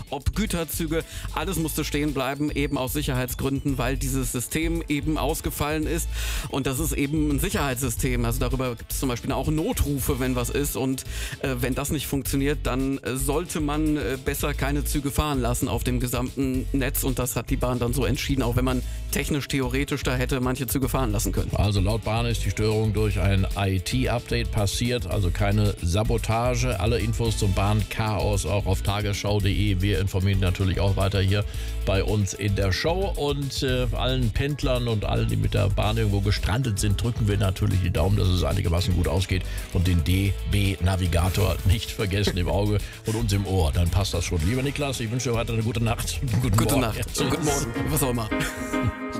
ob Güterzüge, alles musste stehen bleiben, eben aus Sicherheitsgründen, weil dieses System eben ausgefallen ist. Und das ist eben ein Sicherheitssystem. Also darüber gibt es zum Beispiel auch Notrufe, wenn was ist. Und wenn das nicht funktioniert, dann sollte man besser keine Züge fahren lassen auf dem gesamten Netz. Und das hat die Bahn dann so entschieden, auch wenn man technisch, theoretisch da hätte manche Züge fahren lassen können. Also laut Bahn ist die Störung durch ein IT-Update passiert, also keine Sabotage. Alle Infos zum Bahnchaos auch auf tagesschau.de. Wir informieren natürlich auch weiter hier bei uns in der Show. Und allen Pendlern und allen, die mit der Bahn irgendwo gestrandet sind, drücken wir natürlich die Daumen, dass es einigermaßen gut ausgeht. Und den DB-Navigator nicht vergessen im Auge und uns im Ohr. Dann passt das schon. Lieber Niklas, ich wünsche dir weiter eine gute Nacht. Gute Nacht. Guten Morgen. Was auch immer.